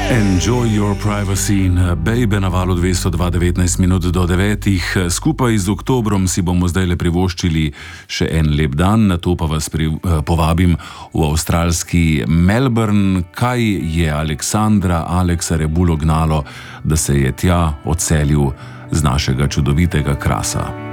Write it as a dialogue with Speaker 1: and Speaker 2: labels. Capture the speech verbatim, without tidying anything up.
Speaker 1: Enjoy your privacy, baby, na valu dvesto dva, devetnajst minut do devetih. Skupaj z oktobrom si bomo zdaj le privoščili še en lep dan, na to pa vas pri, povabim v avstralski Melbourne. Kaj je Aleksandra Aleksa Rebulo gnalo, da se je tja odselil z našega čudovitega Krasa?